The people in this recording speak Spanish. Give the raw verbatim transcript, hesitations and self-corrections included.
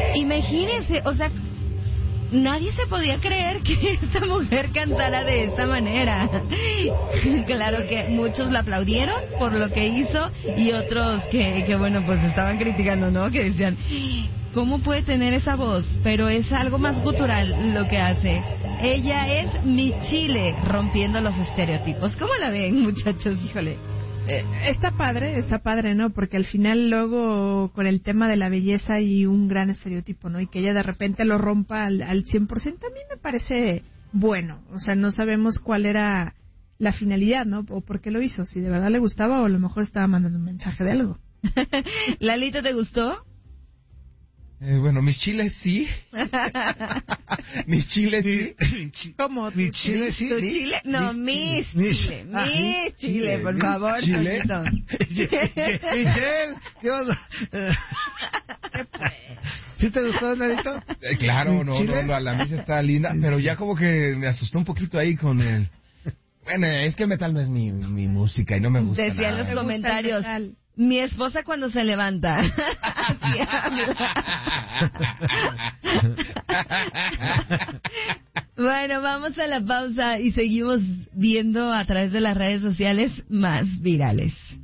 Imagínense, o sea, nadie se podía creer que esta mujer cantara de esta manera. Claro que muchos la aplaudieron por lo que hizo y otros que, que bueno, pues estaban criticando, ¿no? Que decían, ¿cómo puede tener esa voz? Pero es algo más gutural lo que hace. Ella es mi Chile, rompiendo los estereotipos. ¿Cómo la ven, muchachos? Híjole. Eh, está padre, está padre, ¿no? Porque al final luego con el tema de la belleza hay un gran estereotipo, ¿no? Y que ella de repente lo rompa al, al cien por ciento a mí me parece bueno. O sea, no sabemos cuál era la finalidad, ¿no? O por qué lo hizo. Si de verdad le gustaba o a lo mejor estaba mandando un mensaje de algo. ¿Lalito, te gustó? Eh, bueno, mis chiles sí. mis chiles sí. ¿Cómo? ¿Mi chile sí? ¿Tu ¿Mi? chile? No, mis, mis chile. ah, Mis chile, por mis favor. chile. Michelle, ¿qué onda? ¿Sí te gustó, Narito? Eh, claro, no, no, no, la misa está linda, pero ya como que me asustó un poquito ahí con el... Bueno, es que el metal no es mi, mi música y no me gusta Decían nada. los comentarios, mi esposa cuando se levanta. Bueno, vamos a la pausa y seguimos viendo a través de las redes sociales más virales.